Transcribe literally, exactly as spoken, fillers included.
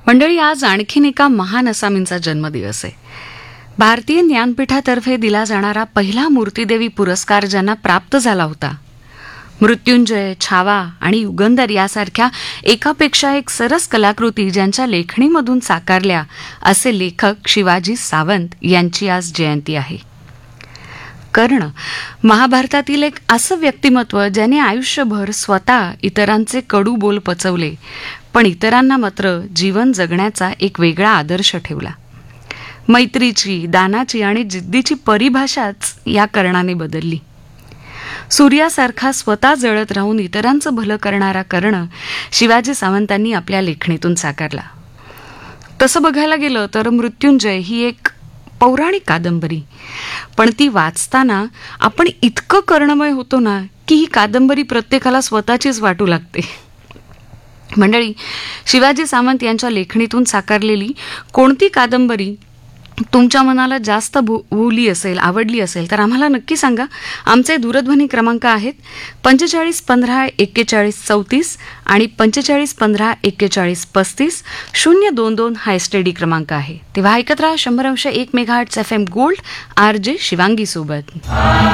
मंडळी, आज आणखीन एका महान असामींचा जन्मदिवस आहे. भारतीय ज्ञानपीठातर्फे दिला जाणारा पहिला मूर्तिदेवी पुरस्कार ज्यांना प्राप्त झाला होता. मृत्युंजय, छावा आणि युगंधर यासारख्या एकापेक्षा एक सरस कलाकृती ज्यांच्या लेखणीमधून साकारल्या असे लेखक शिवाजी सावंत यांची आज जयंती आहे. कर्ण महाभारतातील एक असं व्यक्तिमत्व ज्याने आयुष्यभर स्वतः इतरांचे कडू बोल पचवले, पण इतरांना मात्र जीवन जगण्याचा एक वेगळा आदर्श ठेवला. मैत्रीची, दानाची आणि जिद्दीची परिभाषाच या कर्णाने बदलली. सूर्यासारखा स्वतः जळत राहून इतरांचं भलं करणारा कर्ण शिवाजी सावंतांनी आपल्या लेखणीतून साकारला. तसं बघायला गेलं तर मृत्युंजय ही एक पौराणिक कादंबरी, पण ती वाचताना आपण इतकं कर्णमय होतो ना की ही कादंबरी प्रत्येकाला स्वतःचीच वाटू लागते. मंडळी, शिवाजी सावंत यांच्या लेखणीतून साकारलेली कोणती कादंबरी तुमच्या मनाला जास्त भुवली असेल, आवडली असेल तर आम्हाला नक्की सांगा. आमचे दूरध्वनी क्रमांक आहेत पंचेचाळीस पंधरा एक्केचाळीस चौतीस आणि पंचेचाळीस पंधरा एक्केचाळीस पस्तीस. शून्य दोन दोन हा एस टी डी क्रमांक आहे. तेव्हा ऐकत राहा शंभर अंश एक megahertz F M gold, R J Shivangi सोबत.